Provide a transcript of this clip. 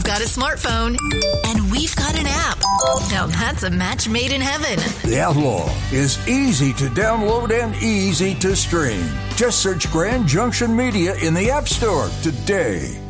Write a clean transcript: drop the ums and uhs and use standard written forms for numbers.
got a smartphone. And we've got an app. Now that's a match made in heaven. The Outlaw is easy to download and easy to stream. Just search Grand Junction Media in the App Store today.